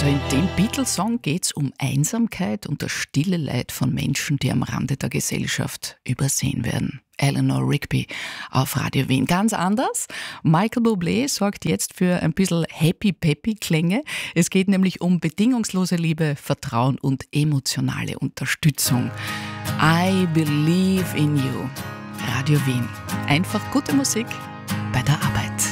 Also in dem Beatles-Song geht es um Einsamkeit und das stille Leid von Menschen, die am Rande der Gesellschaft übersehen werden. Eleanor Rigby auf Radio Wien. Ganz anders. Michael Bublé sorgt jetzt für ein bisschen Happy-Peppy-Klänge. Es geht nämlich um bedingungslose Liebe, Vertrauen und emotionale Unterstützung. I believe in you. Radio Wien. Einfach gute Musik bei der Arbeit.